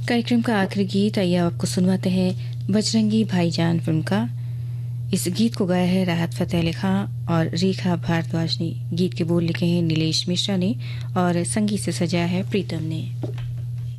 कार्यक्रम का आखिरी गीत आइए आपको सुनवाते हैं बजरंगी भाईजान फिल्म का। इस गीत को गाया है राहत फतेह अली खां और रेखा भारद्वाज ने। गीत के बोल लिखे हैं नीलेश मिश्रा ने और संगीत से सजाया है प्रीतम ने।